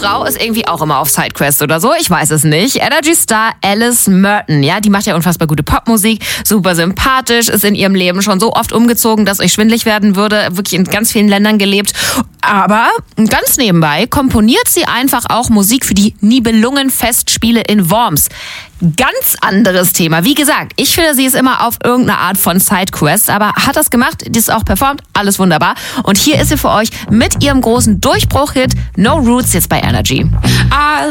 Frau ist irgendwie auch immer auf Sidequest oder so, ich weiß es nicht. Energy-Star Alice Merton, ja, die macht ja unfassbar gute Popmusik, super sympathisch, ist in ihrem Leben schon so oft umgezogen, dass euch schwindelig werden würde, wirklich in ganz vielen Ländern gelebt. Aber ganz nebenbei komponiert sie einfach auch Musik für die Nibelungenfestspiele in Worms. Ganz anderes Thema. Wie gesagt, ich finde, sie ist immer auf irgendeine Art von Sidequest, aber hat das gemacht, die ist auch performt, alles wunderbar. Und hier ist sie für euch mit ihrem großen Durchbruch-Hit No Roots jetzt bei Energy.